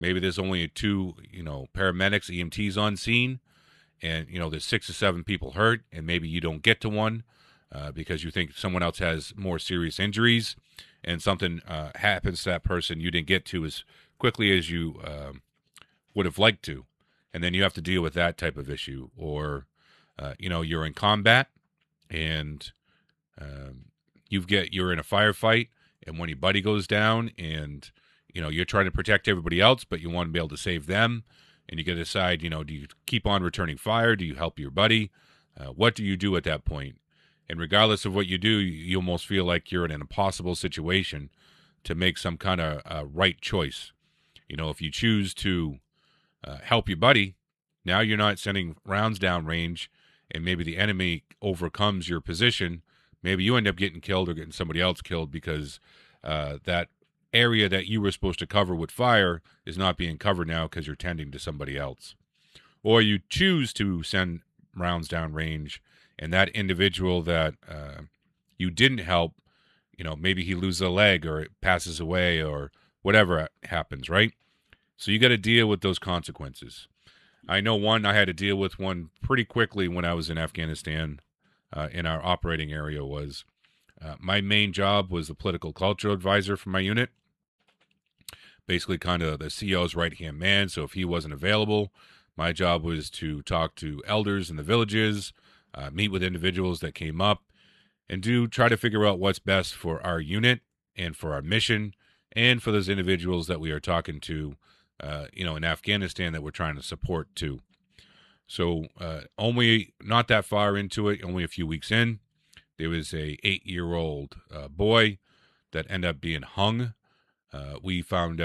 Maybe there's only two, paramedics, EMTs on scene, and there's 6 or 7 people hurt, and maybe you don't get to one because you think someone else has more serious injuries, and something happens to that person you didn't get to as quickly as you would have liked to, and then you have to deal with that type of issue. Or you're in combat, and you're in a firefight, and when your buddy goes down, and you're trying to protect everybody else, but you want to be able to save them, and you got to decide, do you keep on returning fire? Do you help your buddy? What do you do at that point? And regardless of what you do, you almost feel like you're in an impossible situation to make some kind of right choice. If you choose to help your buddy, now you're not sending rounds down range, and maybe the enemy overcomes your position. Maybe you end up getting killed or getting somebody else killed because that area that you were supposed to cover with fire is not being covered now because you're tending to somebody else. Or you choose to send rounds down range, and that individual that you didn't help, maybe he loses a leg or it passes away or whatever happens, right? So you got to deal with those consequences. I know I had to deal with one pretty quickly when I was in Afghanistan. In our operating area was my main job was the political cultural advisor for my unit, basically kind of the CO's right-hand man. So if he wasn't available, my job was to talk to elders in the villages, meet with individuals that came up, and try to figure out what's best for our unit and for our mission and for those individuals that we are talking to, in Afghanistan that we're trying to support too. So only not that far into it, only a few weeks in, there was a 8-year-old boy that ended up being hung. We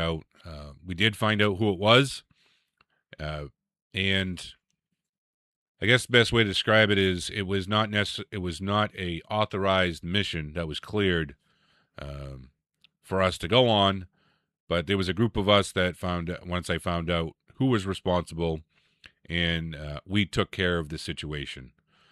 did find out who it was, and I guess the best way to describe it is it was not a authorized mission that was cleared for us to go on, but there was a group of us that once I found out who was responsible, and we took care of the situation.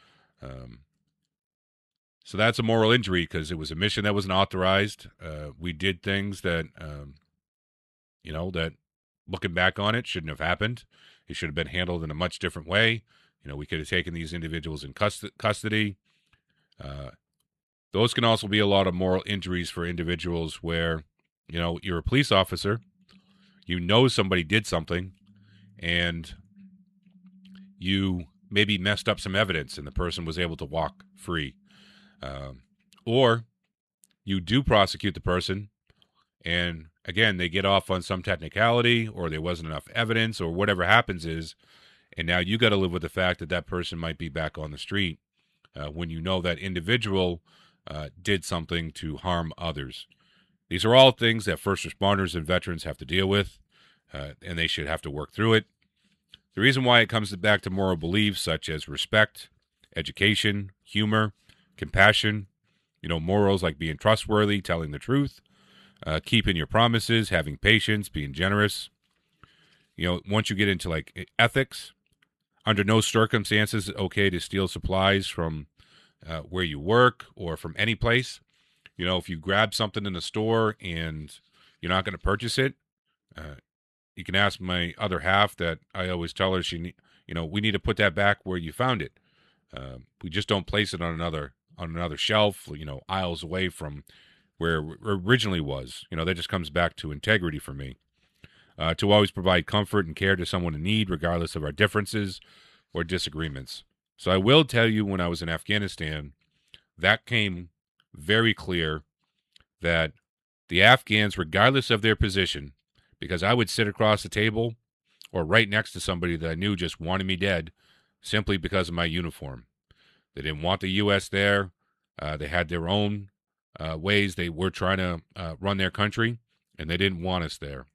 So that's a moral injury because it was a mission that wasn't authorized. We did things that, that looking back on it shouldn't have happened. It should have been handled in a much different way. We could have taken these individuals in custody. Those can also be a lot of moral injuries for individuals where, you're a police officer, somebody did something, and you maybe messed up some evidence and the person was able to walk free. Or you do prosecute the person, and again, they get off on some technicality, or there wasn't enough evidence, or whatever happens is, and now you got to live with the fact that that person might be back on the street when that individual did something to harm others. These are all things that first responders and veterans have to deal with, and they should have to work through it. The reason why it comes back to moral beliefs such as respect, education, humor, compassion, morals like being trustworthy, telling the truth, keeping your promises, having patience, being generous. Once you get into like ethics, under no circumstances is it okay to steal supplies from where you work or from any place. If you grab something in the store and you're not going to purchase it, you can ask my other half that I always tell her we need to put that back where you found it. We just don't place it on another shelf, aisles away from where it originally was. That just comes back to integrity for me. To always provide comfort and care to someone in need, regardless of our differences or disagreements. So I will tell you, when I was in Afghanistan, that came very clear that the Afghans, regardless of their position, because I would sit across the table or right next to somebody that I knew just wanted me dead simply because of my uniform. They didn't want the U.S. there. They had their own ways they were trying to run their country, and they didn't want us there.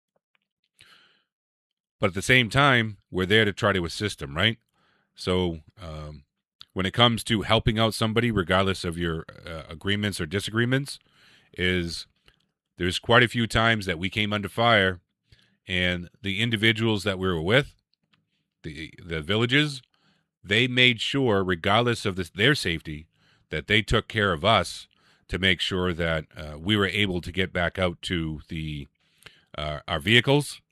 But at the same time, we're there to try to assist them, right? So when it comes to helping out somebody, regardless of your agreements or disagreements, there's quite a few times that we came under fire, and the individuals that we were with, the villages, they made sure, regardless of their safety, that they took care of us to make sure that we were able to get back out to our vehicles